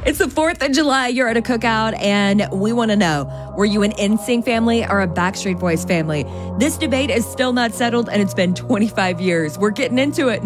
It's the 4th of July. You're at a cookout, and we want to know, were you an NSYNC family or a Backstreet Boys family? This debate is still not settled, and it's been 25 years. We're getting into it